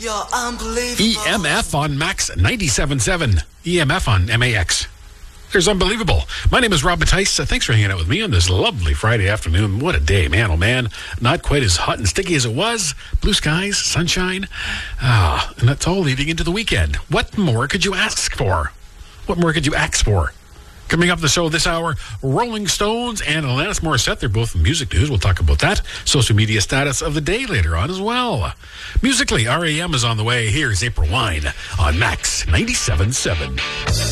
You're unbelievable. EMF on Max 97.7. EMF on MAX. There's Unbelievable. My name is Rob Matthijs. Thanks for hanging out with me on this lovely Friday afternoon. What a day, man, oh man. Not quite as hot and sticky as it was. Blue skies, sunshine. And that's all leading into the weekend. What more could you ask for? What more could you ask for? Coming up the show this hour, Rolling Stones and Alanis Morissette. They're both music news. We'll talk about that. Social media status of the day later on as well. Musically, REM is on the way. Here's April Wine on Max 97.7.